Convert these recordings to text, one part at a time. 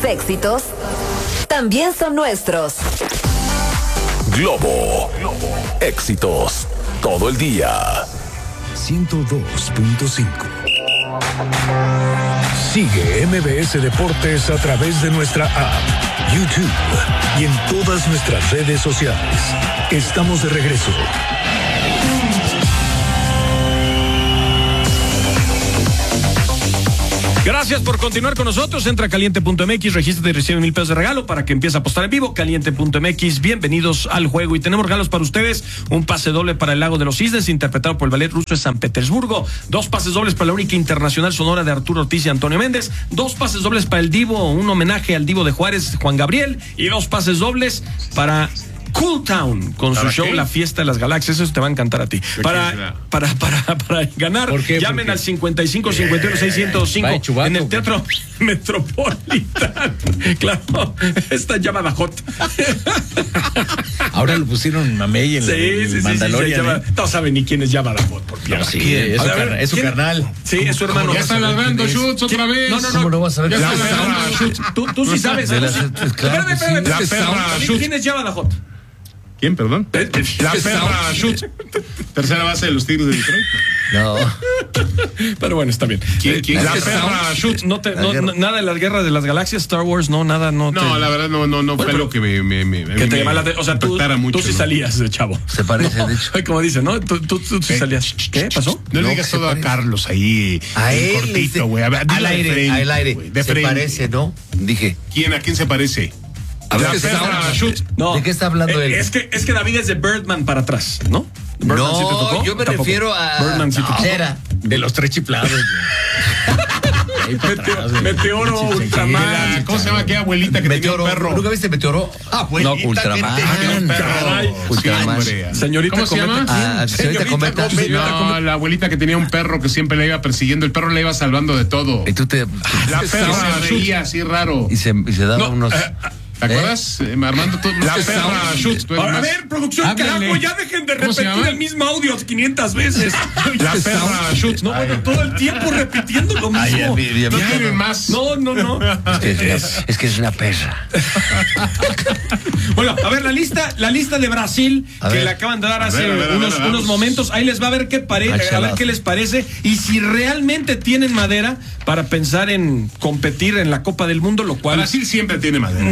éxitos también son nuestros. Globo. Éxitos todo el día. 102.5. Sigue MBS Deportes a través de nuestra app, YouTube y en todas nuestras redes sociales. Estamos de regreso. Gracias por continuar con nosotros. Entra a caliente.mx, regístrate y recibe $1,000 de regalo para que empiece a apostar en vivo. Caliente.mx, bienvenidos al juego. Y tenemos regalos para ustedes. Un pase doble para el Lago de los Cisnes, interpretado por el Ballet Ruso de San Petersburgo. 2 pases dobles para la única internacional sonora de Arturo Ortiz y Antonio Méndez. 2 pases dobles para el Divo, un homenaje al Divo de Juárez, Juan Gabriel. Y 2 pases dobles para Cool Town con su show La Fiesta de las Galaxias. Eso te va a encantar a ti. Para ganar, llamen al 55 51 605 en el Teatro Metropolitano. Claro, esta llamada hot. Ahora lo pusieron Mamey en el Mandalorian. No saben ni quién es Jabba the Hutt. No, sí, es su carnal. Sí, es su hermano. Ya están ladrando Schutz otra vez. No. ¿Cómo no vas a ver? Tú sí sabes. Espérame. ¿Quién es Jabba the Hutt? ¿Quién, perdón? La perra Schutz. Tercera base de los Tigres de Detroit. No. Pero bueno, está bien. ¿Quién? La perra Schutz. Nada de las guerras de las galaxias, Star Wars, nada. No, la verdad no fue lo que me que te llamaba o sea, tú sí salías de chavo. Se parece, de hecho. Como dicen, ¿no? Tú sí salías. ¿Qué pasó? No le digas todo a Carlos ahí. A él. Cortito, güey. Al aire. Se parece, ¿no? Dije. ¿A quién se parece? ¿De qué está hablando él? Es que David es de Birdman para atrás, ¿no? Birdman, ¿sí te tocó? Yo me refiero a Birdman, ¿sí te tocó? Era de los 3 chiflados. Meteoro, Ultraman. ¿Cómo se llama aquella abuelita que tenía un perro? ¿Nunca viste Meteoro? Abuelita, no, Ultraman. Ultraman. Señorita, ¿cómo se llama? Señorita Cometa. No, la abuelita que tenía un perro que siempre le iba persiguiendo. El perro le iba salvando de todo. Y tú te... La perra se reía así raro. Y se daba unos... ¿Te acuerdas? Armando, la perra Schutz. A ver, producción, carajo, ya dejen de repetir el mismo audio 500 veces. La perra Schutz. No, bueno, todo el tiempo repitiendo lo mismo. No tienen más. No. Es que es una perra. Bueno, a ver, la lista de Brasil que le acaban de dar hace unos momentos. Ahí les va a ver a ver qué les parece. Y si realmente tienen madera para pensar en competir en la Copa del Mundo, lo cual... Brasil siempre tiene madera.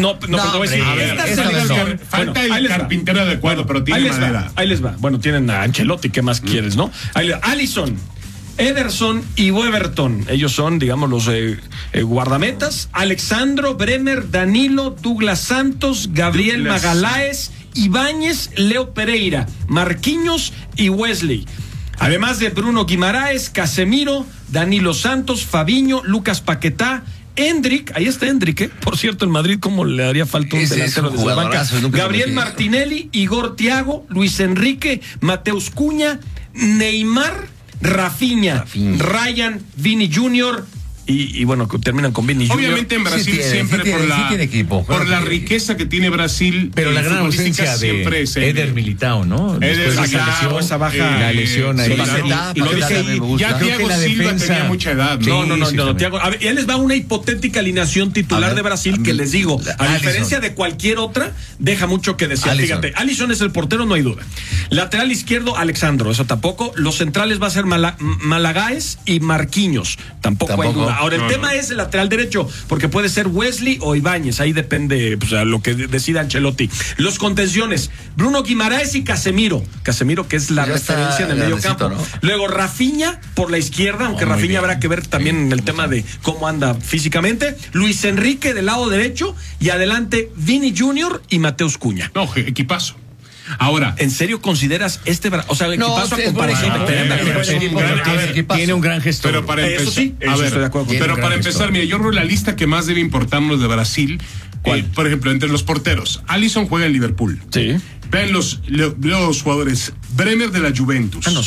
Falta el carpintero adecuado, pero tiene madera. Ahí les va. Bueno, tienen a Ancelotti, ¿qué más quieres, no? Alisson, Ederson y Weberton. Ellos son, digamos, los guardametas. Alexandro, Bremer, Danilo, Douglas Santos, Gabriel Magaláes, Ibáñez, Leo Pereira, Marquinhos y Wesley. Además de Bruno Guimaraes, Casemiro, Danilo Santos, Fabinho, Lucas Paquetá, Endrick, ahí está Endrick, por cierto, en Madrid, ¿cómo le haría falta un delantero desde la banca? Gabriel Martinelli, Igor Thiago, Luis Enrique, Mateus Cunha, Neymar, Rafinha. Ryan, Vini Jr., y bueno, terminan con Vini Jr. Obviamente en Brasil siempre tiene equipo, por la riqueza que tiene Brasil, pero la gran ausencia de Eder Militao, ¿no? Después de esa baja, la lesión ahí. Ya Thiago Silva tenía mucha edad. No, Thiago, a ver, él les va una hipotética alineación titular de Brasil que les digo, a diferencia de cualquier otra, deja mucho que decir. Fíjate, Alisson es el portero, no hay duda. Lateral izquierdo, Alexandro, eso tampoco. Los centrales va a ser Malagáes y Marquinhos, tampoco hay duda. Ahora, el tema es el lateral derecho, porque puede ser Wesley o Ibáñez, ahí depende, pues, a lo que decida Ancelotti. Los contenciones, Bruno Guimaraes y Casemiro, que es la referencia en el medio campo, ¿no? Luego Rafinha por la izquierda, aunque Rafinha habrá que ver también en el tema de cómo anda físicamente. Luis Enrique del lado derecho y adelante Vini Jr. y Mateus Cunha. No, equipazo. Ahora, ¿en serio consideras equipazo a comparación de tiene un gran gestor? Pero para empezar, estoy de acuerdo. Pero para empezar, mira, yo creo que la lista que más debe importarnos de Brasil, por ejemplo, entre los porteros, Alisson juega en Liverpool. Sí. Vean los jugadores. Bremer de la Juventus.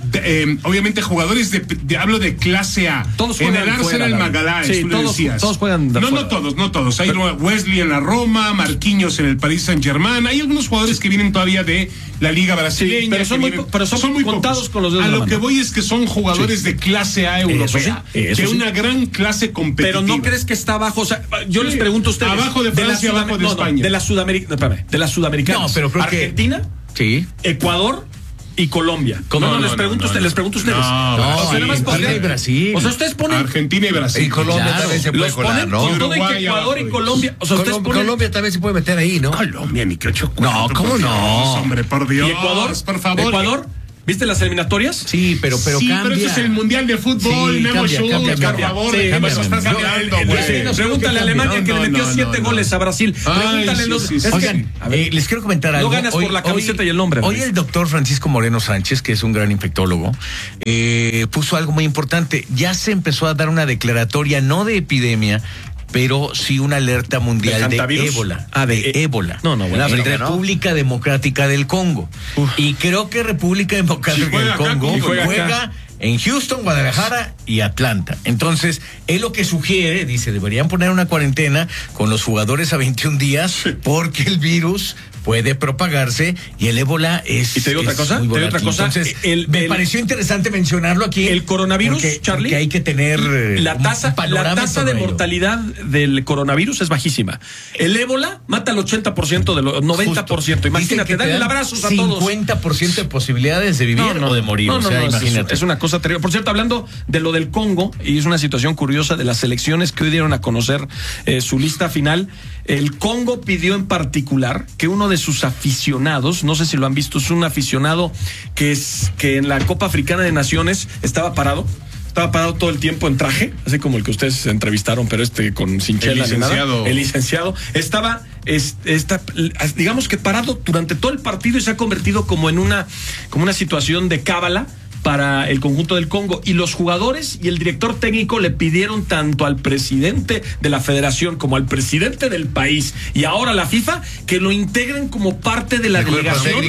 obviamente jugadores hablo de clase A. Todos en juegan el Arsenal, fuera, Magaláes, sí, tú le decías. todos juegan de fuera. No todos. Hay Wesley en la Roma, Marquinhos en el Paris Saint-Germain. Hay algunos jugadores que vienen todavía de la liga brasileña. Sí, pero son muy contados pocos. con los dedos A de la lo que mano. voy es que son jugadores de clase A europea, de una gran clase competitiva. Pero no crees que está abajo, o sea, yo les pregunto a ustedes. Abajo de Francia, abajo de España. De la Sudamericana. No, pero creo Argentina, sí. Ecuador y Colombia. Les pregunto a ustedes. No, Argentina y Brasil. O sea, ustedes ponen Argentina y Brasil. Y Colombia también se puede los colar, ponen ¿no? con todo y que Uruguay, Ecuador y Colombia. O sea, ustedes ponen Colombia también se puede meter ahí, ¿no? Colombia, ni que 8-4. No, ¿cómo por no? Dios, hombre, por Dios. ¿Y Ecuador? Por favor. ¿Ecuador? ¿Viste las eliminatorias? Sí, pero cambia. Pero eso es el Mundial de Fútbol, Sí, Memo Schultz, cambia. por favor. Sí, ¿Qué cambia. eso estás cambiando, güey? Pregúntale a Alemania que le metió 7 goles a Brasil. Pregúntale los. sí. Es que- Oigan, les quiero comentar algo. No ganas por la camiseta y el nombre. Hoy el doctor Francisco Moreno Sánchez, que es un gran infectólogo, puso algo muy importante. Ya se empezó a dar una declaratoria, no de epidemia, pero sí una alerta mundial de ébola. De ébola. No, bueno. En República Democrática del Congo. Y creo que República Democrática del Congo juega en Houston, Guadalajara y Atlanta. Entonces, él lo que sugiere, dice, deberían poner una cuarentena con los jugadores a 21 días porque el virus puede propagarse y el ébola es. ¿Y te digo otra cosa? muy ¿Te digo otra volátil. cosa? Entonces, me pareció interesante mencionarlo aquí. El coronavirus, Charlie. Que hay que tener La tasa de ello. mortalidad del coronavirus es bajísima. El ébola mata al 80% de los 90%. Imagínate, dale abrazos a todos. 50% de posibilidades de vivir o de morir. No, imagínate. es una cosa terrible. Por cierto, hablando de lo del Congo, y es una situación curiosa de las elecciones que hoy dieron a conocer su lista final. El Congo pidió en particular que uno de sus aficionados, no sé si lo han visto, es un aficionado que en la Copa Africana de Naciones estaba parado todo el tiempo en traje, así como el que ustedes entrevistaron, pero con sin chela ni nada. El licenciado estaba digamos que parado durante todo el partido y se ha convertido como en una situación de cábala para el conjunto del Congo, y los jugadores y el director técnico le pidieron tanto al presidente de la federación como al presidente del país y ahora la FIFA que lo integren como parte de la delegación,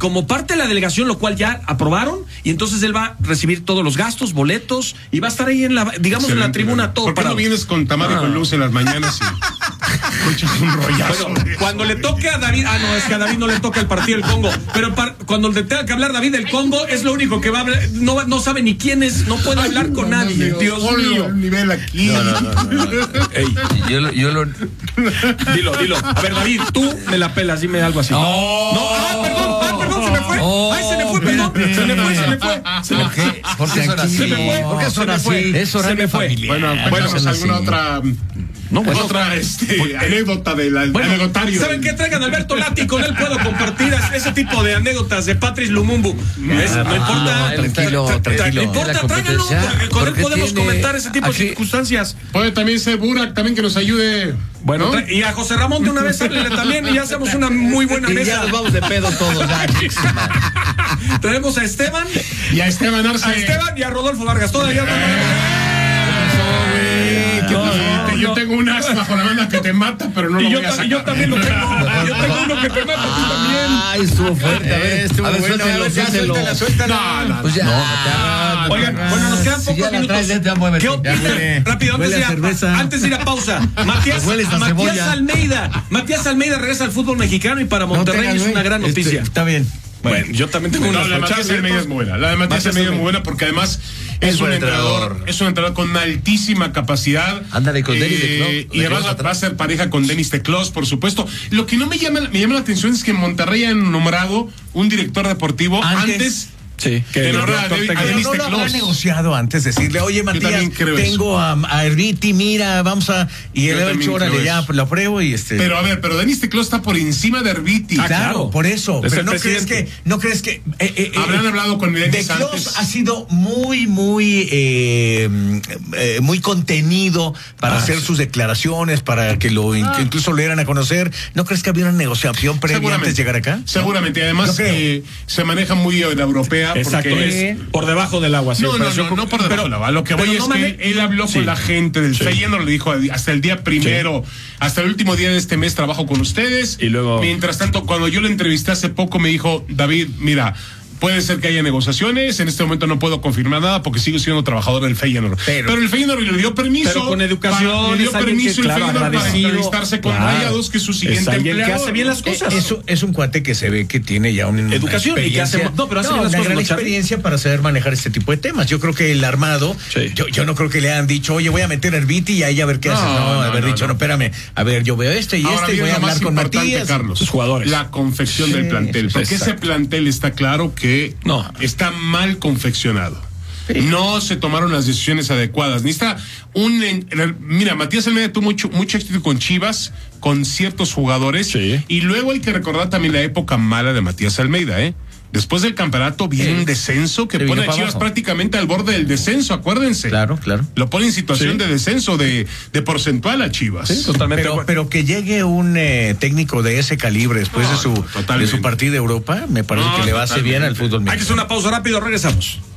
lo cual ya aprobaron, y entonces él va a recibir todos los gastos, boletos, y va a estar ahí en la tribuna todo. ¿Por qué no vienes con Tamara y con Luz en las mañanas y escuchas un rollazo? Bueno, cuando le toque a David, es que a David no le toca el partido del Congo, pero cuando le tenga que hablar David del Congo es lo único que va a hablar. No sabe ni quién es, no puede hablar con nadie. Dios mío. El nivel aquí. No. Ey, Yo lo... Dilo. A ver, David, tú me la pelas, dime algo así. Perdón, se me fue. Se me fue, perdón. Se me fue. ¿Por qué son así? ¿Por qué son así? Es horario familiar. Bueno, pues alguna otra... otra anécdota del anecdotario. ¿Saben qué? Traigan a Alberto Lati, con él puedo compartir ese tipo de anécdotas de Patrice Lumumbu. No importa. Tranquilo. No importa, tráiganlo, porque con él podemos comentar ese tipo de circunstancias. Puede también ser Burak, también que nos ayude. Bueno, ¿no? Y a José Ramón de una vez háblele también y ya hacemos una muy buena mesa. Y ya nos vamos de pedo todos. Tenemos a Esteban. Y a Esteban Arce. A Esteban y a Rodolfo Vargas. Todavía Yo tengo un as bajo la banda que te mata, pero no lo voy a sacar. Yo también lo tengo. Yo tengo uno que te mata, tú también. Ay, estuvo fuerte. A ver, suéltalo. No. Pues Oigan, bueno, nos quedan pocos minutos. ¿Qué opinan? Rápido, antes de ir a pausa. Matías Almeida regresa al fútbol mexicano y para Monterrey es una gran noticia. Está bien. Bueno, yo también tengo una. La de Matías Almeida es muy buena. La de Matías Almeida es muy buena porque además es un entrenador con una altísima capacidad. Ándale con Denis de Clos. Y además va a ser pareja con Denis de Clos, por supuesto. Lo que no me llama la atención es que en Monterrey han nombrado un director deportivo antes. Sí, que no lo habrá negociado antes, decirle, oye, Matías, tengo a Herbiti, mira, vamos a... Y él ha dicho, órale, ya, lo apruebo y Pero Denis Tecló está por encima de Herbiti. Claro, por eso. Es pero no crees que... Habrán hablado con Denis antes. Ha sido muy contenido para hacer sus declaraciones, para que lo incluso lo dieran a conocer. ¿No crees que había una negociación previa antes de llegar acá? Seguramente. Además, se maneja muy en la europea. Exacto, es por debajo del agua. No por debajo del agua. Lo que voy es que él habló con la gente del Feyenoord, le dijo hasta el día primero, hasta el último día de este mes trabajo con ustedes. Y luego... Mientras tanto, cuando yo lo entrevisté hace poco, me dijo, David, mira, Puede ser que haya negociaciones. En este momento no puedo confirmar nada porque sigo siendo trabajador del Feyenoord. Pero el Feyenoord le dio permiso. Pero con educación. Le dio permiso el Feyenoord para entrevistarse con Rayados, que es su siguiente empleador. Que hace bien las cosas. Es un cuate que se ve que tiene ya una educación y que hace bien las cosas. Gran experiencia para saber manejar este tipo de temas. Yo creo que el armado, yo no creo que le hayan dicho, oye, voy a meter a Herbiti y ahí a ver qué haces. No, espérame. A ver, yo veo y voy a hablar con Matías. Carlos, sus jugadores. La confección del plantel. Porque ese plantel está claro que está mal confeccionado. Sí. No se tomaron las decisiones adecuadas. Necesita mira, Matías Almeida tuvo mucho éxito con Chivas, con ciertos jugadores. Y luego hay que recordar también la época mala de Matías Almeida, Después del campeonato viene un descenso que pone a Chivas prácticamente al borde del descenso, acuérdense. Claro. Lo pone en situación de descenso de porcentual a Chivas. Sí, totalmente. Pero que llegue un técnico de ese calibre después de su partida de Europa, me parece que le va a hacer bien al fútbol mexicano. Hay que hacer una pausa rápido, regresamos.